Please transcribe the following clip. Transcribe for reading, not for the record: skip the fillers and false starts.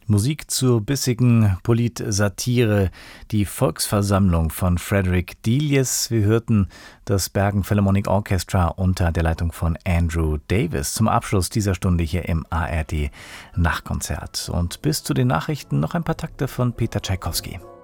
Musik zur bissigen Politsatire, die Volksversammlung von Frederick Delius. Wir hörten das Bergen Philharmonic Orchestra unter der Leitung von Andrew Davis zum Abschluss dieser Stunde hier im ARD Nachtkonzert. Und bis zu den Nachrichten noch ein paar Takte von Peter Tschaikowski.